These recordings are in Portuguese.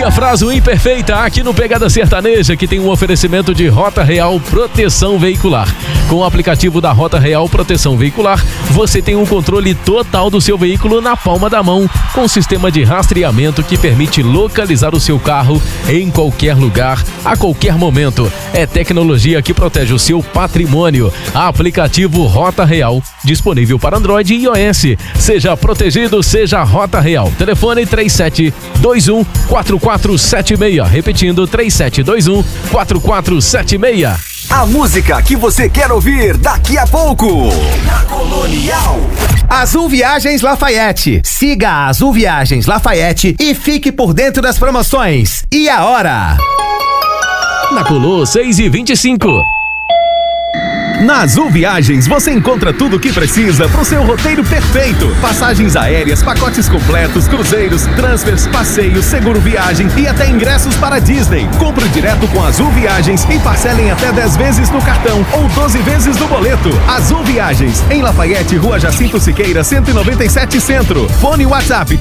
dia frase imperfeita aqui no Pegada Sertaneja, que tem um oferecimento de Rota Real Proteção Veicular. Com o aplicativo da Rota Real Proteção Veicular, você tem um controle total do seu veículo na palma da mão, com sistema de rastreamento que permite localizar o seu carro em qualquer lugar, a qualquer momento. É tecnologia que protege o seu patrimônio. Aplicativo Rota Real, disponível para Android e iOS. Seja protegido, seja Rota Real. Telefone 3721-4476. Repetindo, 3721-4476. A música que você quer ouvir daqui a pouco. Na Colonial. Azul Viagens Lafayette. Siga a Azul Viagens Lafayette e fique por dentro das promoções. E a hora? Na Colô, 6h25. Na Azul Viagens você encontra tudo o que precisa para o seu roteiro perfeito. Passagens aéreas, pacotes completos, cruzeiros, transfers, passeios, seguro viagem e até ingressos para Disney. Compre direto com Azul Viagens e parcelem até 10 vezes no cartão ou 12 vezes no boleto. Azul Viagens, em Lafayette, Rua Jacinto Siqueira, 197 Centro. Fone WhatsApp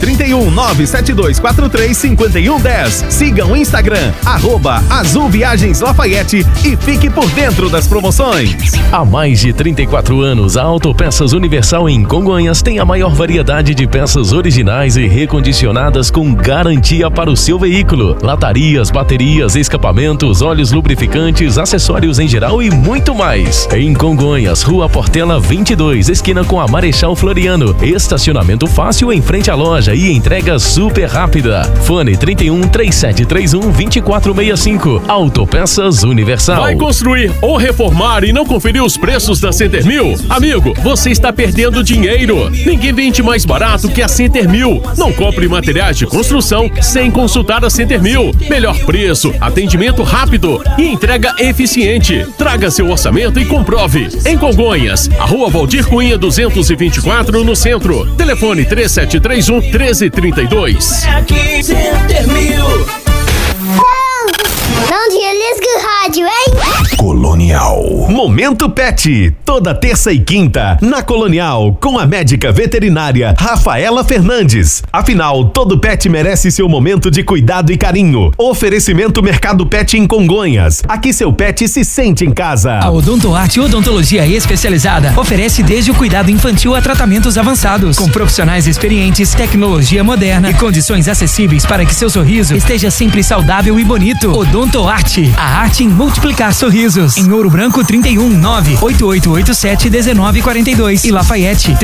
31972435110. Siga o Instagram, @Azul Viagens Lafayette e fique por dentro das promoções. Há mais de 34 anos, a Autopeças Universal em Congonhas tem a maior variedade de peças originais e recondicionadas com garantia para o seu veículo. Latarias, baterias, escapamentos, óleos lubrificantes, acessórios em geral e muito mais. Em Congonhas, Rua Portela 22, esquina com a Marechal Floriano. Estacionamento fácil em frente à loja e entrega super rápida. Fone 31-3731-2465. Autopeças Universal. Vai construir ou reformar e não conferiu os preços da Centermil? Amigo, você está perdendo dinheiro. Ninguém vende mais barato que a Centermil. Não compre materiais de construção sem consultar a Centermil. Melhor preço, atendimento rápido e entrega eficiente. Traga seu orçamento e comprove. Em Congonhas, a Rua Valdir Cunha 224 no centro. Telefone 3731-1332. É aqui, Centermil. Não desliga o rádio, hein? Colonial. Momento Pet, toda terça e quinta, na Colonial, com a médica veterinária Rafaela Fernandes. Afinal, todo pet merece seu momento de cuidado e carinho. Oferecimento Mercado Pet em Congonhas. Aqui seu pet se sente em casa. A Odontoarte Odontologia Especializada oferece desde o cuidado infantil a tratamentos avançados, com profissionais experientes, tecnologia moderna e condições acessíveis para que seu sorriso esteja sempre saudável e bonito. Odontoarte, a arte em multiplicar sorrisos. Em Ouro Branco 319-8887-1942 e Lafayette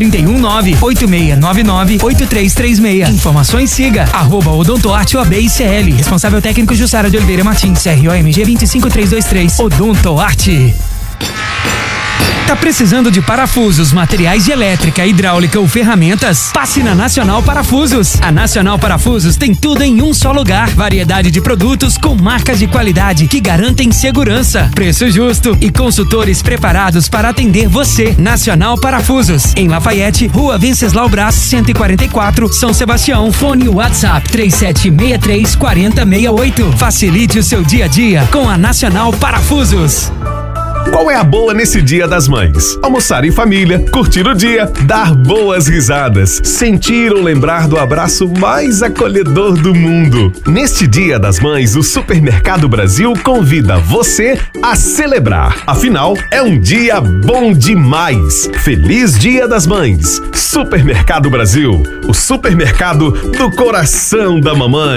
319-8699-8336. Informações siga @Odontoarte OAB-ICL. Responsável técnico Jussara de Oliveira Martins, CROMG 25323. Odontoarte. Tá precisando de parafusos, materiais de elétrica, hidráulica ou ferramentas? Passe na Nacional Parafusos. A Nacional Parafusos tem tudo em um só lugar. Variedade de produtos com marcas de qualidade que garantem segurança, preço justo e consultores preparados para atender você. Nacional Parafusos, em Lafayette, Rua Venceslau Braz, 144, São Sebastião. Fone WhatsApp 3763-4068. Facilite o seu dia a dia com a Nacional Parafusos. Qual é a boa nesse Dia das Mães? Almoçar em família, curtir o dia, dar boas risadas, sentir ou lembrar do abraço mais acolhedor do mundo. Neste Dia das Mães, o Supermercado Brasil convida você a celebrar. Afinal, é um dia bom demais. Feliz Dia das Mães. Supermercado Brasil, o supermercado do coração da mamãe.